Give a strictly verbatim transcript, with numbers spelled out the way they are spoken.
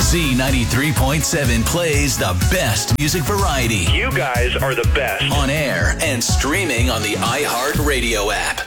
Z ninety-three point seven plays the best music variety. You guys are the best. On air and streaming on the iHeartRadio app.